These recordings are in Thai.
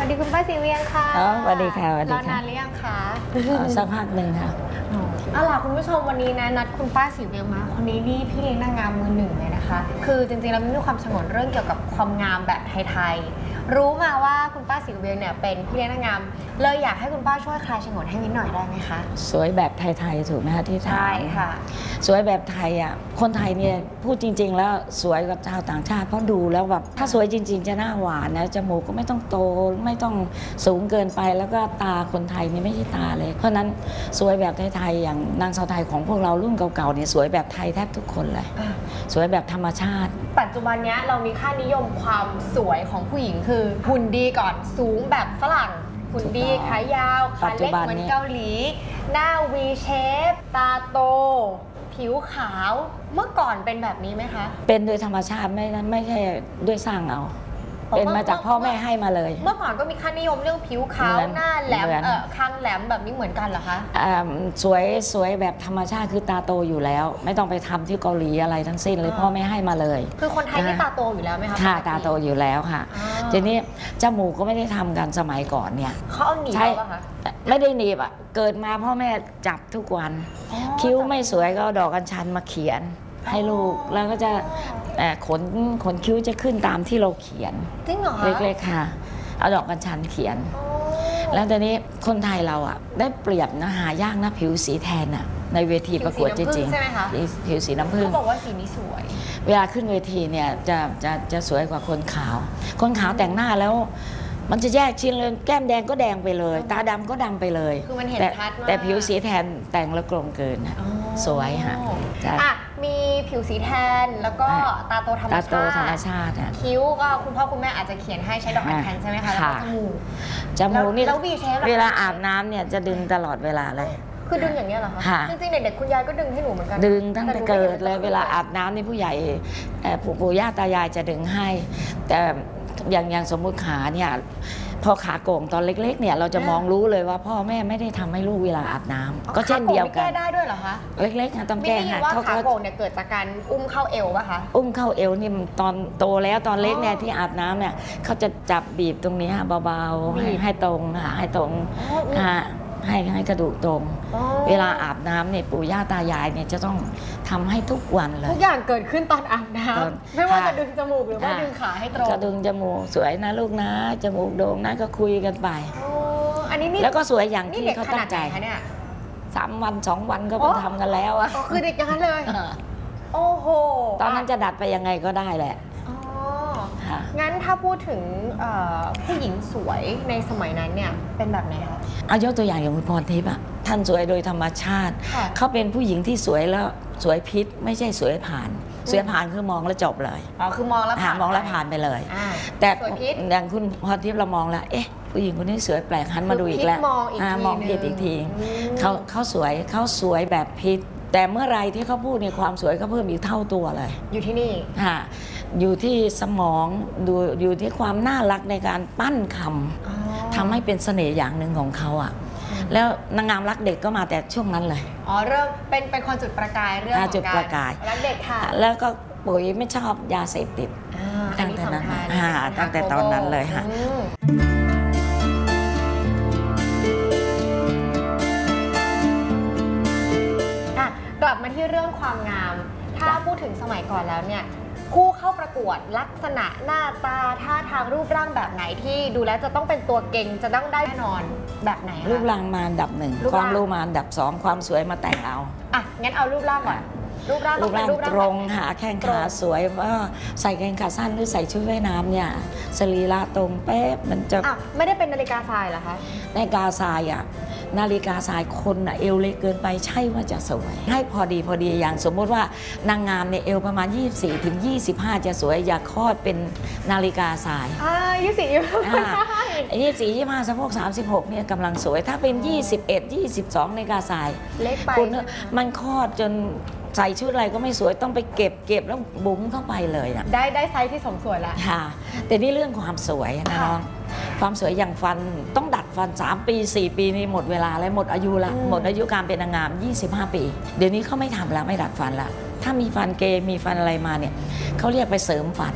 ดีคุณป้าสีเวียงค่ะสวัสดีค่ะสวัสดีค่ะรอนานหรือยังคะสักพักหนึ่งค่ะเอาล่ะคุณผู้ชมวันนี้นะนัดคุณป้าสีเวียงมาคนนี้นี่พี่เลี้ยงนางงามมือหนึ่งเลยนะคะคือจริงๆแล้วมีความฉงนเรื่องเกี่ยวกับความงามแบบไทยๆรู้มาว่าคุณป้าสีเวียงเนี่ยเป็นพี่เลี้ยงนางงามเลยอยากให้คุณป้าช่วยคลายฉงนให้นิดหน่อยได้ไหมคะสวยแบบไทยๆถูกไหมคะที่ถามใช่ค่ะสวยแบบไทยอ่ะคนไทยเนี่ยพูดจริงๆแล้วสวยกว่าชาวต่างชาติเพราะดูแล้วแบบถ้าสวยจริงๆจะหน้าหวานนะจมูกก็ไม่ต้องโตไม่ต้องสูงเกินไปแล้วก็ตาคนไทยนี่ไม่ใช่ตาเลยเพราะนั้นสวยแบบไทยๆอย่างนางสาวไทยของพวกเรารุ่นเก่าๆเนี่ยสวยแบบไทยแทบทุกคนเลยสวยแบบธรรมชาติปัจจุบันนี้เรามีค่านิยมความสวยของผู้หญิงคือหุ่นดีก่อนสูงแบบฝรั่งหุ่นดีขายาวขาเล็กเหมือนเกาหลีหน้า V shape ตาโตผิวขาวเมื่อก่อนเป็นแบบนี้ไหมคะเป็นโดยธรรมชาติไม่ใช่ด้วยสร้างเอาเป็นมาจากพ่อแม่ให้มาเลยเมื่อก่อนก็มีค่านิยมเรื่องผิวขาวหน้าแหลมคางแหลมแบบนี้เหมือนกันเหรอคะสวยแบบธรรมชาติคือตาโตอยู่แล้วไม่ต้องไปทำที่เกาหลีอะไรทั้งสิ้นเลยพ่อแม่ให้มาเลยคือคนไทยที่ตาโตอยู่แล้วไหมคะค่ะตาโตอยู่แล้วค่ะทีนี้จมูกก็ไม่ได้ทำกันสมัยก่อนเนี่ยเขาเอาหนีบป่ะคะไม่ได้หนีบอ่ะเกิดมาพ่อแม่จับทุกวันคิ้วไม่สวยก็เอาดอกอัญชันมาเขียนให้ลูกแล้วก็จะขนคิ้วจะขึ้นตามที่เราเขียนจริงเหรอคะเล็กๆค่ะเอาดอกกัญชันเขียนแล้วตอนนี้คนไทยเราอ่ะได้เปรียบนะหายากนะผิวสีแทนอ่ะในเวทีประกวดจริงๆผิวสีน้ำผึ้งเขาบอกว่าสีนี้สวยเวลาขึ้นเวทีเนี่ยจะสวยกว่าคนขาวคนขาวแต่งหน้าแล้วมันจะแยกชิ้นเลยแก้มแดงก็แดงไปเลยตาดำก็ดำไปเลยคือมันเห็นชัดมากแต่ผิวสีแทนแต่งแล้วกลมเกินสวยค่ะมีผิวสีแทนแล้วก็ตาโตธรรมชาติคิ้วก็คุณพ่อคุณแม่อาจจะเขียนให้ใช้ดอกอัญชันใช่ไหมคะแล้วก็จมูกนี่เวลาอาบน้ำเนี่ยจะดึงตลอดเวลาเลยคือดึงอย่างนี้เหรอคะจริงๆเด็กๆคุณยายก็ดึงให้หนูเหมือนกันดึงตั้งแต่เกิดเลยเวลาอาบน้ำนี่ผู้ใหญ่ปู่ย่าตายายจะดึงให้แต่อย่างสมมุติขาเนี่ยพอขาโก่งตอนเล็กๆเนี่ยเราจะมองรู้เลยว่าพ่อแม่ไม่ได้ทำให้ลูกเวลาอาบน้ำก็เช่นเดียวกันแก้ได้ด้วยเหรอคะเล็กๆต้องแก้ค่ะว่าขาโก่งเนี่ยเกิดจากการอุ้มเข้าเอวป่ะคะอุ้มเข้าเอวนี่ตอนโตแล้วตอนเล็กเนี่ยที่อาบน้ำเนี่ยเขาจะจับบีบตรงนี้เบาๆให้ตรงให้ตรงให้กระดูกตรงเวลาอาบน้ำเนี่ยปู่ย่าตายายเนี่ยจะต้องทำให้ทุกวันเลยทุกอย่างเกิดขึ้นตอนอาบน้ำไม่ว่าจะดึงจมูกหรือว่าดึงขาให้ตรงจะดึงจมูกสวยนะลูกนะจมูกโด่งนะก็คุยกันไปอันนี้แล้วก็สวยอย่างที่เขาตั้งใจ3 วัน 2 วันก็ไปทำกันแล้วอ่ะคือเด็กอย่างนั้นเลยโอ้โหตอนนั้นจะดัดไปยังไงก็ได้แหละงั้นถ้าพูดถึงผู้หญิงสวยในสมัยนั้นเนี่ยเป็นแบบไหนคะยกตัวอย่างอย่างคุณพรทิพย์อ่ะท่านสวยโดยธรรมชาติเขาเป็นผู้หญิงที่สวยแล้วสวยพิษไม่ใช่สวยผ่านสวยผ่านคือมองแล้วจบเลยคือมองแล้วผ่านไปเลยแต่อย่างคุณพรทิพย์เรามองแล้วผู้หญิงคนนี้สวยแปลกหันมาดูอีกแล้วมองผิดอีกทีเขาสวยแบบพิษแต่เมื่อไรที่เขาพูดในความสวยเขาเพิ่มอีกเท่าตัวเลยอยู่ที่นี่อยู่ที่สมองอยู่ที่ความน่ารักในการปั้นคำทำให้เป็นเสน่ห์อย่างหนึ่งของเขาอ่ะแล้วนางงามรักเด็กก็มาแต่ช่วงนั้นเลยเริ่มเป็นคนจุดประกายเรื่องของการรักเด็กค่ะแล้วก็ปุ๋ยไม่ชอบยาเสพติดตั้งแต่นั้นตั้งแต่ตอนนั้นเลยค่ะกลับมาที่เรื่องความงามถ้าพูดถึงสมัยก่อนแล้วเนี่ยผู้เข้าประกวดลักษณะหน้าตาท่าทางรูปร่างแบบไหนที่ดูแล้วจะต้องเป็นตัวเก่งจะต้องได้แน่นอนแบบไหนรูปร่างมาอันดับ1ความรู้มาอันดับ2ความสวยมาแต่งเอางั้นเอารูปร่างก่อนรูปร่างตรงหาแข้งขาสวยว่าใส่กางเกงขาสั้นหรือใส่ชุดว่ายน้ำเนี่ยสรีระตรงเป๊ะมันจะไม่ได้เป็นนาฬิกาทรายเหรอคะนาฬิกาทรายนาฬิกาทรายคนเอวเล็กเกินไปใช่ว่าจะสวยให้พอดีอย่างสมมติว่านางงามเนี่ยเอวประมาณ24 ถึง 25จะสวยอย่าคลอดเป็นนาฬิกาทราย24 25สะโพก36เนี่ยกำลังสวยถ้าเป็น21 22นาฬิกาทรายเล็กไปมันคลอดจนใส่ชุดอะไรก็ไม่สวยต้องไปเก็บแล้วบุ๋มเข้าไปเลยได้ไซส์ที่สมส่วนแล้วค่ะแต่นี่เรื่องความสวยนะน้องความสวยอย่างฟันต้องดัดฟัน3 ปี 4 ปีนี่หมดเวลาแล้วหมดอายุละหมดอายุการเป็นนางงาม25 ปีเดี๋ยวนี้เขาไม่ทำแล้วไม่ดัดฟันละถ้ามีฟันเกมีฟันอะไรมาเนี่ยเขาเรียกไปเสริมฟัน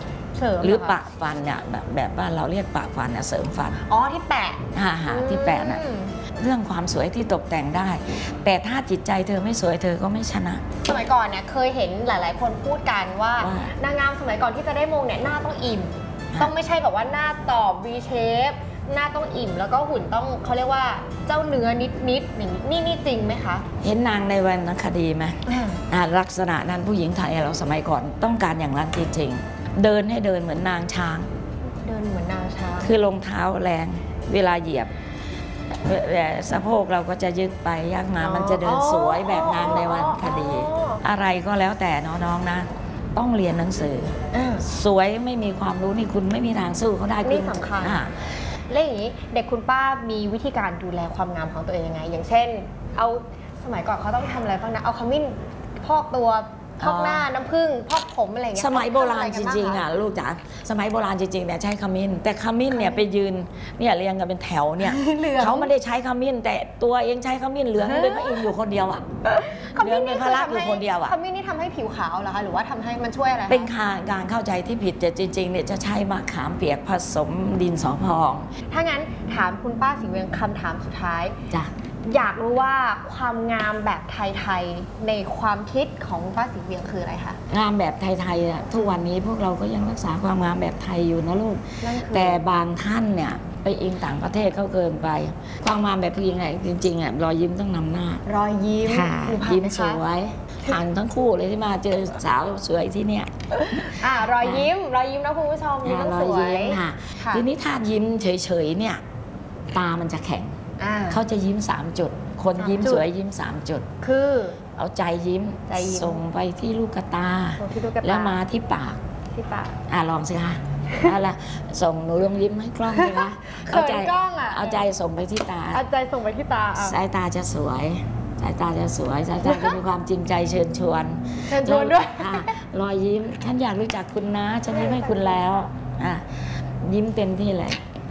สริมหรือเคะปะฟันเนี่ยแบบบ้านเราเรียกปะฟันเสริมฟันอ๋อที่แปะที่แปะน่ะเรื่องความสวยที่ตกแต่งได้ แต่ถ้าจิตใจเธอไม่สวยเธอก็ไม่ชนะสมัยก่อนเนี่ยเคยเห็นหลาย ๆ คนพูดกันว่าว่านางงามสมัยก่อนที่จะได้มงเนี่ยหน้าต้องอิ่ม ต้องไม่ใช่แบบว่าหน้าตอบ V shape หน้าต้องอิ่ม แล้วก็หุ่นต้องเขาเรียกว่าเจ้าเนื้อนิดๆอย่างนี้นี่จริงไหมคะเห็นนางในวรรณคดีไหมลักษณะนั้นผู้หญิงไทยเราสมัยก่อนต้องการอย่างนั้นจริงๆเดินให้เดินเหมือนนางช้างเดินเหมือนนางช้างคือรองเท้าแรงเวลาเหยียบสะโพกเราก็จะยึดไปยากมามันจะเดินสวยแบบนางในวรรณคดี อะไรก็แล้วแต่น้องๆนะต้องเรียนหนังสือสวยไม่มีความรู้นี่คุณไม่มีทางสู้เขาได้นี่สำคัญแล้วอย่างนี้เด็กคุณป้ามีวิธีการดูแลความงามของตัวเองยังไง อย่างเช่นเอาสมัยก่อนเขาต้องทำอะไรบ้างนะเอาขมิ้นพอกตัวพอกหน้าน้ำผึ้งพอกผมอะไรอย่างเงี้ยสมัยโบราณจริงๆลูกจ๋าสมัยโบราณจริงๆเนี่ยใช้ขมิ้นแต่ขมิ้นเนี่ยไปยืนเนี่ยเรียงกันเป็นแถวเนี่ยเขาไม่ได้ใช้ขมิ้นแต่ตัวเองใช้ขมิ้นเหลืองเป็นพระอินทร์อยู่คนเดียวอ่ะเหลืองเป็นพระลักษณ์อยู่คนเดียวอ่ะขมิ้นนี่ทำให้ผิวขาวเหรอคะหรือว่าทำให้มันช่วยอะไรเป็นการเข้าใจที่ผิดแต่จริงๆเนี่ยจะใช้มะขามเปียกผสมดินสอพองถ้างั้นถามคุณป้าสีเวียงคำถามสุดท้ายจ้ะอยากรู้ว่าความงามแบบไทยๆในความคิดของป้าสีเวียงคืออะไรคะงามแบบไทยๆอ่ะทุกวันนี้พวกเราก็ยังรักษาความงามแบบไทยอยู่นะลูกแต่บางท่านเนี่ยไปอิงต่างประเทศเขาเกินไปความงามแบบผู้หญิงไหนจริงๆอ่ะรอยยิ้มต้องนำหน้ารอยยิ้มยิ้มสวยผ่านทั้งคู่เลยที่มาเจอสาวสวยที่เนี่ยรอยยิ้มนะคุณผู้ชมยิ้มสวยทีนี้ถ้ายิ้มเฉยๆเนี่ยตามันจะแข็งเขาจะยิ้ม3จุดคนยิ้มสวยยิ้ม3จุดคือเอาใจยิ้มส่งไปที่ลูกตาแล้วมาที่ปากลองสิคะอะไรส่งหนูลองยิ้มให้กล้องเลยคะเอาใจส่งไปที่ตาเอาใจส่งไปที่ตาสายตาจะสวยสายตาจะมีความจริงใจเชิญชวนด้วยรอยยิ้มฉันอยากรู้จักคุณนะฉันยิ้มให้คุณแล้วยิ้มเต็มที่เลย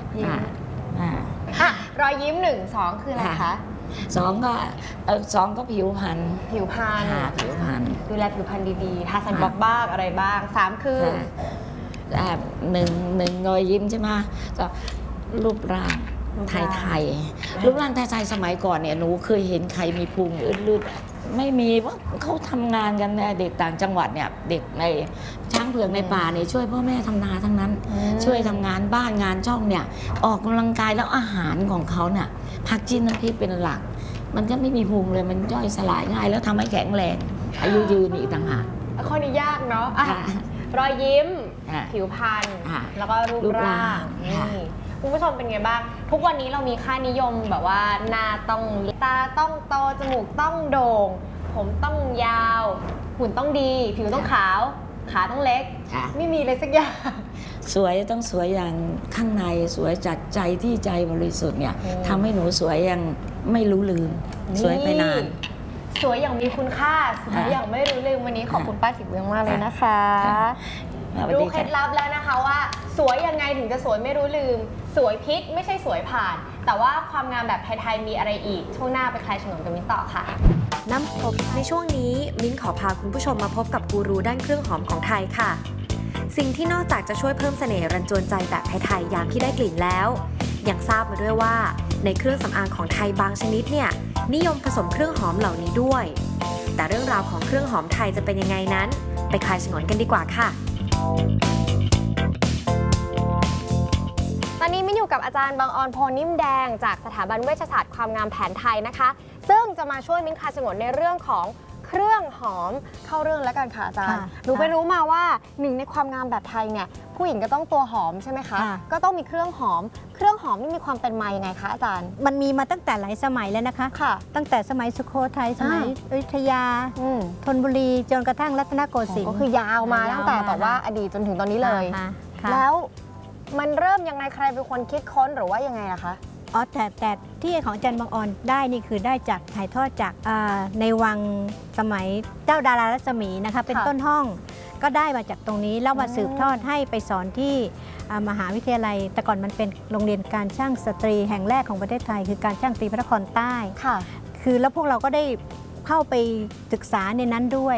รอยยิ้ม1 2คืออะไรคะ 2ก็ผิวพรรณดูแลผิวพรรณดีๆทาซันบล็อกบ้างอะไรบ้าง3คือหนึ่งรอยยิ้มใช่ไหมก็รูปร่างไทยรูปร่างไทยสมัยก่อนเนี่ยหนูเคยเห็นใครมีพุงอืดๆไม่มีว่าเขาทำงานกันเด็กต่างจังหวัดเนี่ยเด็กในช้างเผือกในป่าเนี่ยช่วยพ่อแม่ทำนาทั้งนั้นช่วยทำงานบ้านงานช่องเนี่ยออกกำลังกายแล้วอาหารของเขาเนี่ยผักจิ้นน้ำพริกเป็นหลักมันก็ไม่มีพุงเลยมันย่อยสลายง่ายแล้วทำให้แข็งแรงอายุยืนอีกต่างหากข้อนี้ยากเนาะรอยยิ้มผิวพรรณแล้วก็รูปร่างคุณผู้ชมเป็นไงบ้างทุกวันนี้เรามีค่านิยมแบบว่าหน้าต้องตาต้องโตจมูกต้องโด่งผมต้องยาวหุ่นต้องดีผิวต้องขาวขาต้องเล็กไม่มีเลยสักอย่างสวยต้องสวยอย่างข้างในสวยจากใจที่ใจบริสุทธิ์เนี่ยทำให้หนูสวยอย่างไม่รู้ลืมสวยไปนานสวยอย่างมีคุณค่าสวยอย่างไม่รู้ลืมวันนี้ขอบคุณป้าสีเวียงมากเลยนะคะรู้เคล็ดลับแล้วนะคะว่าสวยยังไงถึงจะสวยไม่รู้ลืมสวยพลิกไม่ใช่สวยผ่านแต่ว่าความงามแบบไทยๆมีอะไรอีกช่วงหน้าไปคลายฉงนกับมิ้นต่อค่ะน้ำพบในช่วงนี้มิ้นขอพาคุณผู้ชมมาพบกับกูรูด้านเครื่องหอมของไทยค่ะสิ่งที่นอกจากจะช่วยเพิ่มเสน่ห์รันจวนใจแบบไทยๆยามที่ได้กลิ่นแล้วยังทราบมาด้วยว่าในเครื่องสำอางของไทยบางชนิดเนี่ยนิยมผสมเครื่องหอมเหล่านี้ด้วยแต่เรื่องราวของเครื่องหอมไทยจะเป็นยังไงนั้นไปคลายฉงนกันดีกว่าค่ะตอนนี้มิ้นอยู่กับอาจารย์บังออน โพนิ่มแดงจากสถาบันเวชศาสตร์ความงามแผนไทยนะคะซึ่งจะมาช่วยมิ้นคลายฉงนในเรื่องของเครื่องหอมเข้าเรื่องแล้วกันค่ะอาจารย์รู้ไปรู้มาว่าหนึ่งในความงามแบบไทยเนี่ยผู้หญิงก็ต้องตัวหอมใช่ไหมคะก็ต้องมีเครื่องหอมนี่มีความเป็นมายังไงคะอาจารย์มันมีมาตั้งแต่หลายสมัยแล้วนะคะตั้งแต่สมัยสุโขทัยสมัยอยุธยาธนบุรีจนกระทั่งรัตนโกสินทร์ก็คือยาวมาตั้งแต่แบบว่าอดีตจนถึงตอนนี้เลยแล้วมันเริ่มยังไงใครเป็นคนคิดค้นหรือว่ายังไงล่ะคะแต่ที่ของอาจารย์บังออนได้นี่คือได้จากถ่ายทอดจากในวังสมัยเจ้าดารารัศมีนะคะเป็นต้นห้องก็ได้มาจากตรงนี้แล้วมาสืบทอดให้ไปสอนที่มหาวิทยาลัยแต่ก่อนมันเป็นโรงเรียนการช่างสตรีแห่งแรกของประเทศไทยคือการช่างสตรีพระนครใต้คือแล้วพวกเราก็ได้เข้าไปศึกษาในนั้นด้วย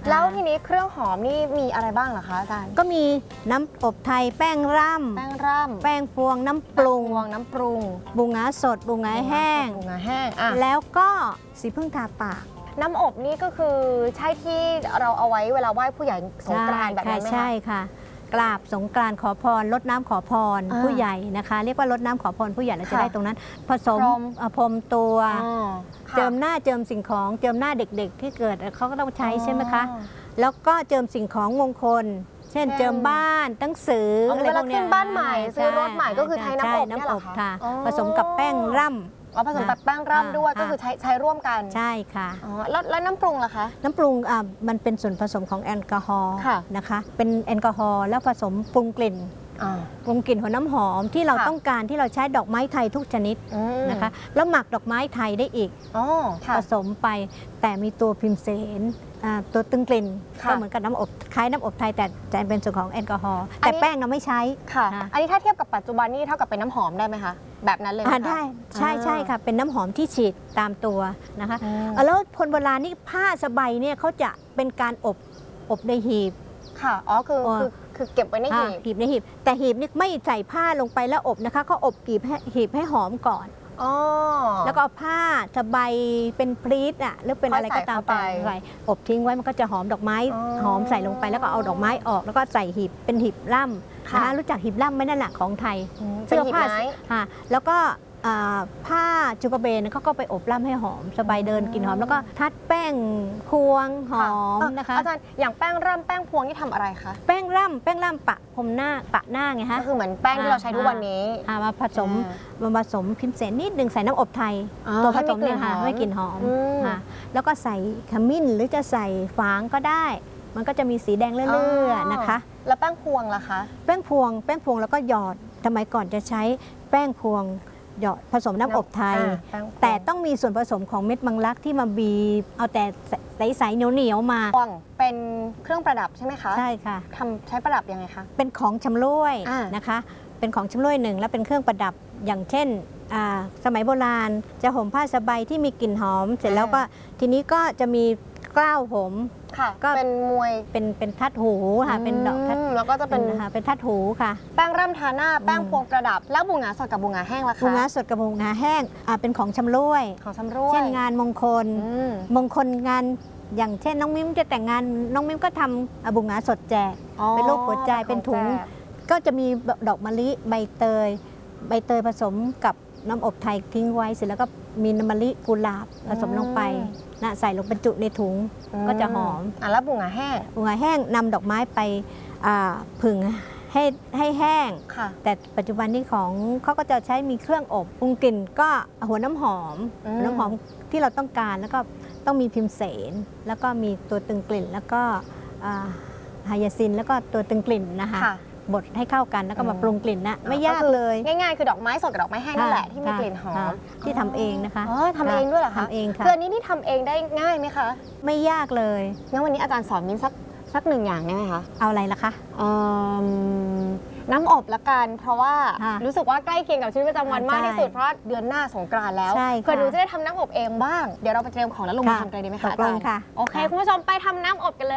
แล้วทีนี้เครื่องหอมนี่มีอะไรบ้างเหรอคะอาจารย์ก็มีน้ำอบไทยแป้งร่แป้งร่ำำแป้งพวงน้ำปรุงวงน้ำปรุงบูงาสดบูงาแห้งบูงาแห้งอ่ะแล้วก็สีพึ่งทาปากน้ำอบนี่ก็คือใช่ที่เราเอาไว้เวลาไหว้ผู้ใหญ่สงกรานต์แบบนั้นไหมคะใช่ค่ะ กราบสงกรานต์ขอพรลดน้ำขอพรอ่าผู้ใหญ่นะคะ เรียกว่าลดน้ำขอพรผู้ใหญ่เราจะค่ะได้ตรงนั้น ผสมพรมพรมตัวอ๋อค่ะเจิมหน้าเจิมสิ่งของเจิมหน้าเด็กๆ ที่เกิดเขาก็ต้องใช้ใช่ไหมคะอ๋อแล้วก็เจิมสิ่งของมงคล เช่นเช่นเจิมบ้านหนังสือเอาอะไรเวพลาวกเนี้ขึ้ยนบ้านใหม่ซื้อรถใหม่ก็คือใช้น้ำอบเนี่ยเหรอคะค่ะอ๋อผสมกับแป้งร่ำอ๋อผสมกับแป้งร่ำด้วยค่ะก็คือใช้ร่วมกันใช่ค่ะอ๋อแล้วน้ำปรุงล่ะคะน้ำปรุงมันเป็นส่วนผสมของแอลกอฮอล์ค่ะนะคะ เป็นแอลกอฮอล์แล้วผสมปรุงกลิ่นอ่าปรุงกลิ่นของน้ำหอมที่เราค่ะต้องการที่เราใช้ดอกไม้ไทยทุกชนิดอืมนะคะ แล้วหมักดอกไม้ไทยได้อีกอ๋อค่ะผสมไปแต่มีตัวพิมเสนตัวตึงกลิ่นค่ะก็เหมือนกับน้ำอบคล้ายน้ำอบไทยแต่จะเป็นส่วนของแอลกอฮอล์อันแต่นี้แป้งเราไม่ใช้ค่ะค่ะอันนี้ถ้าเทียบกับปัจจุบันนี่เท่ากับเป็นน้ำหอมได้ไหมคะ แบบนั้นเลยไหมคะได้ใช่ใช่ค่ะ เป็นน้ำหอมที่ฉีดตามตัวนะคะอืมแล้วคนโบราณนี่ผ้าสบายเนี่ยเขาจะเป็นการอบในหีบค่ะ อ๋อ คืออ๋อคือเก็บไว้ในหีบหีบในหีบ แต่หีบนี่ไม่ใส่ผ้าลงไปแล้วอบนะคะเขาอบหีบให้หอมก่อนอ๋อแล้วก็เอาผ้าสบายเป็นพรีตหรือเป็นอะไรก็ตามค่อยใส่แต่เข้าไปใส่อบทิ้งไว้มันก็จะหอมดอกไม้อ๋อหอมใส่ลงไปแล้วก็เอาดอกไม้ออกแล้วก็ใส่หีบเป็นหีบล่ำค่ะนะคะรู้จักหีบล่ำไหมนั่นแหละของไทยเป็นหีบผ้าไม้ค่ะแล้วก็ผ้าจุกเบนเขาก็ไปอบล่ำให้หอมสบายเดินกลิ่นหอม แล้วก็ทัดแป้งควงหอมนะคะอาจารย์อย่างแป้งร่ำแป้งพวงนี่ทำอะไรคะแป้งร่ำปะพรมหน้าปะหน้าไงฮะก็คือเหมือนแป้งที่เราใช้ทุกวันนี้มาผสมพิมเสนนิดหนึ่งใส่น้ำอบไทยอ๋อตัวผให้สมีมกลิ่เนี่ยนค่ะหอมให้กลิ่นหอมอืมค่ะแล้วก็ใส่ขมิ้นหรือจะใส่ฝางก็ได้ มันก็จะมีสีแดงเลื่อยๆนะคะแล้วแป้งพวงล่ะคะแป้งพวงแล้วก็หยอดสมัยก่อนจะใช้แป้งพวงหยอดผสมน้ำอบไทยแป้งพวงแต่ต้องมีส่วนผสมของเม็ดมังลักที่มาบีบเอาแต่ใสๆเหนียวๆมาพวงเป็นเครื่องประดับใช่ไหมคะใช่ค่ะใช้ประดับยังไงคะเป็นของชำร่วยอ่านะคะ เป็นของชำร่วยหนึ่งแล้วเป็นเครื่องประดับอย่างเช่นสมัยโบราณจะห่มผ้าสบายที่มีกลิ่นหอม เสร็จแล้วก็ทีนี้ก็จะมีกล้าวผมค่ะก็เป็นมวยเป็นทัดหูค่ะเป็นดอกทัดแล้วก็จะเป็นเป็นทัดหูค่ะแป้งร่ำทาหน้า แป้งพวงประดับ แล้วบูงาสดกับบูงาแห้งล่ะคะบูงาสดกับบูงาแห้งเป็นของชำร่วยของชำร่วยเช่นงานมงคลอืมมงคลงานอย่างเช่นน้องมิ้มจะแต่งงานน้องมิ้มก็ทำบูงาสดแจกอ๋อเป็นรูปหัวใจเป็นถุงของแจกก็จะมีดอกมะลิใบเตยผสมกับน้ำอบไทยทิ้งไว้เสร็จแล้วก็มีน้ำมะลิกุหลาบผสมลงไปนะใส่ลงบรรจุในถุงก็จะหอมแล้วบูงาแห้งบูงาแห้งนำดอกไม้ไปผึ่งให้แห้งค่ะแต่ปัจจุบันนี้ของเขาก็จะใช้มีเครื่องอบปรุงกลิ่นก็หัวน้ำหอมอืมหัวน้ำหอมที่เราต้องการแล้วก็ต้องมีพิมเสนแล้วก็มีตัวตึงกลิ่น แล้วก็ไฮยาซินแล้วก็ตัวตึงกลิ่นนะคะค่ะบดให้เข้ากันแล้วก็มาปรุงกลิ่นนะไม่ยากเลยง่ายๆ คือดอกไม้สดกับดอกไม้แห้งนั่นแหละที่มีกลิ่นหอมที่ทำเองนะคะอ๋อทำเองด้วยเหรอคะทำเองค่ะคืออันนี้ที่ทำเองได้ง่ายไหมคะไม่ยากเลยงั้นวันนี้อาจารย์สอนมิ้นสักหนึ่งอย่างได้ไหมคะเอาอะไรล่ะคะน้ำอบละกัน เพราะว่าค่ะรู้สึกว่าใกล้เคียงกับชีวิตประจำวันมากที่สุด เพราะเดือนหน้าสงกรานต์แล้วใช่ค่ะเพื่อหนูจะได้ทำน้ำอบเองบ้าง เดี๋ยวเราไปเตรียมของแล้วลงมือค่ะทำกันเลยดีไหมตคะกอาลจาง รย์ค่ะโอเคค่ะคุณผู้ชมไปทำน้ำอบกันเลย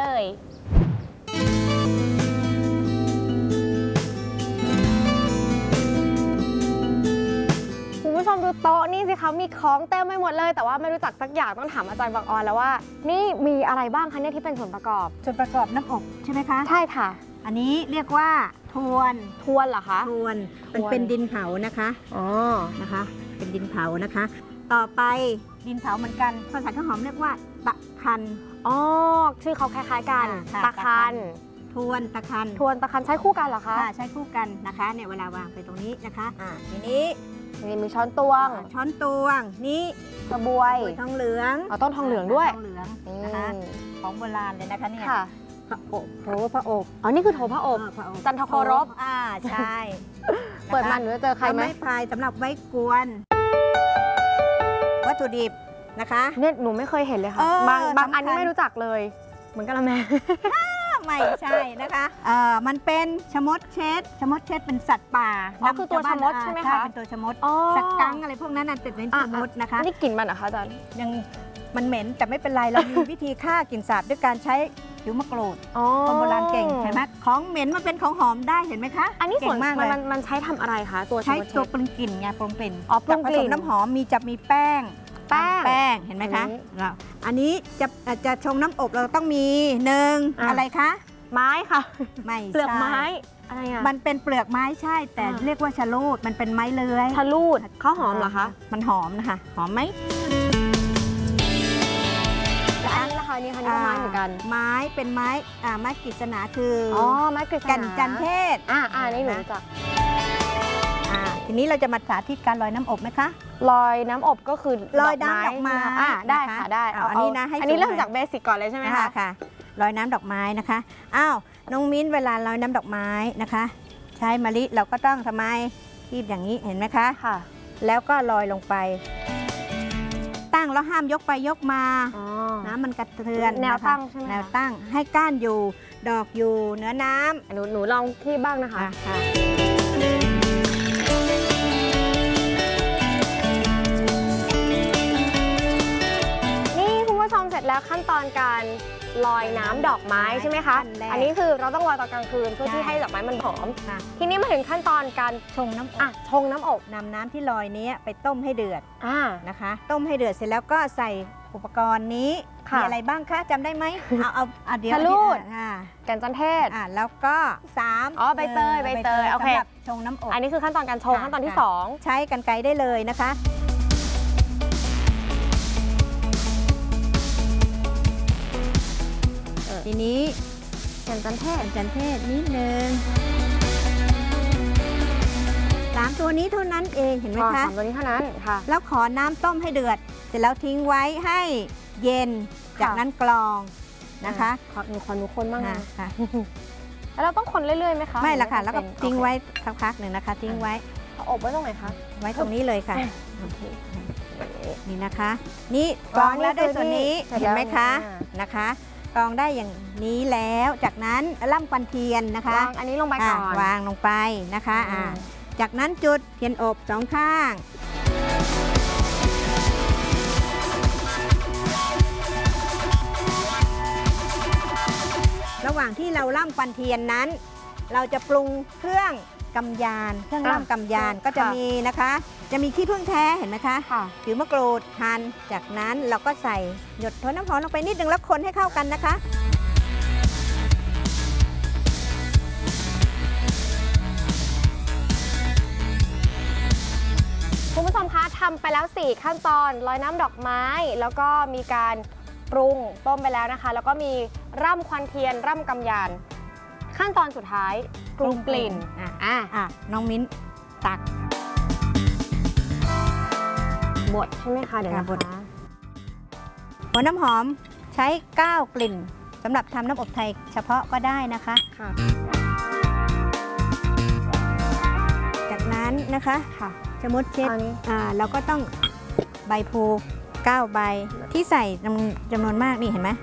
คุณผู้ชมดูโต๊ะนี่สิคะมีของเต็มไปหมดเลย แต่ว่าไม่รู้จักสักอย่างต้องถามอาจารย์บางออนแล้วว่า นี่มีอะไรบ้างคะเนี่ยที่เป็นส่วนประกอบส่วนประกอบน้ำอบใช่ไหมคะใช่ค่ะอันนี้เรียกว่าทวนทวนเหรอคะทวนทวนเป็นดินเผานะคะอ๋อนะคะ เป็นดินเผานะคะ ต่อไปดินเผาเหมือนกันภาษาข้าวหอมเรียกว่าตะคันอ๋อชื่อเขาคล้ายๆกันค่ะตะคันทวนตะคันทวนตะคันใช้คู่กันเหรอคะใช้คู่กันนะคะเนี่ยเวลาวางไปตรงนี้นะคะทีนี้นี่มีช้อนตวงช้อนตวงนี่กระบวยกล้วยทองเหลืองเอาต้นทองเหลืองด้วยทองเหลืองนี่นะคะของโบราณเลยนะคะเนี่ยค่ะพระอบโถพระอบอ๋อนี่คือโถพระอบพระอบจันทโครบใช่เปิดมาหนูจะเจอใครไหมไม้พายสำหรับไว้กวน วัตถุดิบนะคะเนี่ยหนูไม่เคยเห็นเลยค่ะ บางอันนี่ไม่รู้จักเลย เหมือนกะละแมไม่ใช่นะคะมันเป็นชะมดเช็ดชะมดเช็ดเป็นสัตว์ป่าอ๋อคือตัวชะมดใช่ไหมคะเป็นตัวชะมดอ๋อสัตว์กังอะไรพวกนั้นน่ะติดในชะมดนะคะนี่กลิ่นมันเหรอคะอาจารย์ยังมันเหม็นแต่ไม่เป็นไรเรามีวิธีฆ่ากลิ่นสาบด้วยการใช้ผิวมะกรูดอ๋อคนโบราณเก่งเห็นไหมของเหม็นมาเป็นของหอมได้เห็นไหมคะอันนี้ส่วนเก่งมากเลยมันใช้ทำอะไรคะตัวใช้ชาตัวเชปรุงกลิ่นไงปรุงกลิ่นอ๋อปรุงกลิ่นผสมน้ำหอมจะมีแป้งแป้งเห็นไหมคะอันนี้อันนี้จะชงน้ำอบเราต้องมีหนึ่งอ่ะอะไรคะไม้ค่ะไม่เปลือกไม้ใช่อะไรอ่ะมันเป็นเปลือกไม้ใช่ แต่อ่ะเรียกว่าชะลูดมันเป็นไม้เลื้อยทะลูดข้าวหอมเหรอคะมันหอมนะคะหอมไหมและอันนี้ล่ะคะนี่ค่ะนี่ก็ไม้เหมือนกันไม้เป็นไม้ไม้กฤษณาคืออ๋อไม้กฤษณากันจันเทศนี่หนูรู้จักทีนี้เราจะมาสาธิตการลอยน้ำอบไหมคะลอยน้ำอบก็คือลอยน้ำดอกไม้ได้นะคะค่ะได้อันนี้นะให้อันนี้สูงเริ่มหน่อยจากเบสิกก่อนเลยใช่ไหมคะค่ะลอยน้ำดอกไม้นะคะอ้าวน้องมิ้นเวลาลอยน้ำดอกไม้นะคะ ใช้มะลิเราก็ต้องทำไมคีบอย่างนี้เห็นไหมคะค่ะแล้วก็ลอยลงไป ตั้งแล้วห้ามยกไปยกมาอ๋อน้ำมันกระเทือนแนวนะคะตั้งใช่ไหมคะแนวตั้งให้ก้านอยู่ดอกอยู่เหนือน้ำหนูลองที่บ้างนะคะค่ะนี่คุณผู้ชมเสร็จแล้วขั้นตอนการลอยน้ำดอกไม้ใช่ไหมคะขั้นแรกอันนี้คือเราต้องลอยตอนกลางคืนเพื่อที่ให้ดอกไม้มันหอมค่ะทีนี้มาถึงขั้นตอนการชงน้ำอบชงน้ำอบนำน้ำที่ลอยนี้ไปต้มให้เดือดอ่านะคะ ต้มให้เดือดเสร็จแล้วก็ใส่อุปกรณ์นี้ค่ะมีอะไรบ้างคะจำได้ไหมเอาเดี๋ยวชะลูดค่ะแกนจันเทศแล้วก็สามอ๋อใบเตยใบเตยโอเคสำหรับชงน้ำอบอันนี้คือขั้นตอนการชงค่ะขั้นตอนที่ค่ะสองใช้กรรไกรได้เลยนะคะ ทีนี้แกนจันเทศจันเทศนิดนึง3 ตัวนี้เท่านั้นเองเห็นไหมคะสามตัวนี้เท่านั้นค่ะแล้วขอน้ำต้มให้เดือด เสร็จแล้วทิ้งไว้ให้เย็น จากนั้นกรองนะคะขอหนูคนบ้างนะค่ะแล้วเราต้องคนเรื่อยๆไหมคะไม่ละค่ะ แล้วก็โอเคทิ้งไว้สักพักหนึ่งนะคะ ทิ้งไว้เอาอบไว้ตรงไหนคะไว้ตรงนี้เลยค่ะโอเคนี่นะคะ นี่กรองแล้วได้ส่วนนี้เสร็จเห็แล้นวไหมคะอ่านะคะกรองได้อย่างนี้แล้วจากนั้นล่ำควันเทียนนะคะวางอันนี้ลงไปก่อนวางลงไปนะคะอืมจากนั้นจุดเทียนอบ2 ข้าง ระหว่างที่เราล่ำควันเทียนนั้น เราจะปรุงเครื่องกำยานเครื่องล่ำกำยานก็จะมีนะคะ จะมีขี้ผึ้งแท้เห็นไหมคะค่ะผิวมะกรูดหั่นจากนั้นเราก็ใส่หยดน้ำหอมลงไปนิดนึงแล้วคนให้เข้ากันนะคะคุณผู้ชมคะทำไปแล้ว 4 ขั้นตอนลอยน้ำดอกไม้ แล้วก็มีการปรุงต้มไปแล้วนะคะ แล้วก็มีร่ำควันเทียนร่ำกำยาน ขั้นตอนสุดท้ายปรุงกลิ่นน้องมิ้นตักบดใช่ไหมคะเดี๋ยวนะบดคะหัวน้ำหอมใช้ 9 กลิ่นสำหรับทำน้ำอบไทยเฉพาะก็ได้นะคะค่ะจากนั้นนะคะค่ะสมมติเช็ดอันนี้เราก็ต้องใบพลู9 ใบที่ใส่จำนวนมากนี่เห็นไหม